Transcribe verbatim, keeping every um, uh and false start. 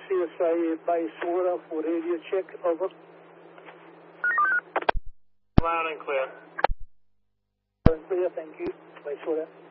C S I A Bayswater for radio check, over. Loud and clear. Clear, thank you. Bayswater.